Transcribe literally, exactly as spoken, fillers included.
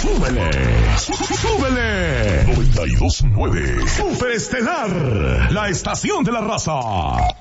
¡Súbele! ¡Súbele! noventa y dos punto nueve Superestelar, la estación de la raza.